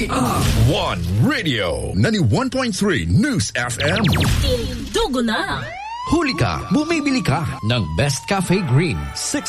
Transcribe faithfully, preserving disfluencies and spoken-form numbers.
One Radio, ninety-one point three News F M. Dugo na! Huli ka, bumibili ka ng Best Cafe Green. six